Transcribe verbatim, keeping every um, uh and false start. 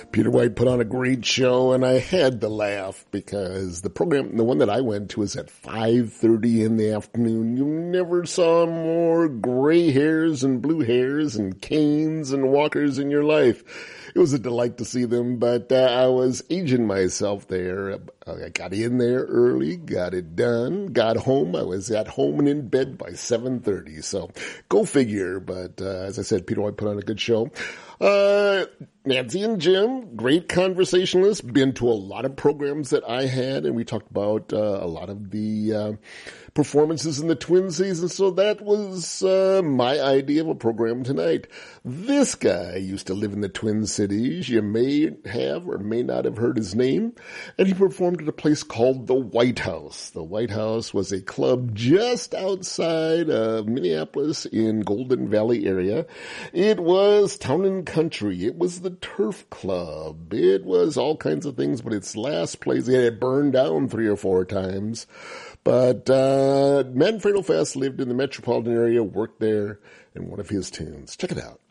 Peter White put on a great show, and I had to laugh because the program, the one that I went to, is at five thirty in the afternoon. You never saw more gray hairs and blue hairs and canes and walkers in your life. It was a delight to see them, but uh, I was aging myself there. I got in there early, got it done, got home. I was at home and in bed by seven thirty, so go figure. But uh, as I said, Peter White put on a good show. Uh, Nancy and Jim, great conversationalists, been to a lot of programs that I had, and we talked about uh, a lot of the uh, performances in the Twin Season, so that was uh, my idea of a program tonight. This guy used to live in the Twin Cities. You may have or may not have heard his name, and he performed at a place called the White House. The White House was a club just outside of Minneapolis in Golden Valley area. It was Town and Country. It was the Turf Club. It was all kinds of things, but its last place, it had burned down three or four times. But uh Manfredo Fest lived in the metropolitan area, worked there, and one of his tunes. Check it out.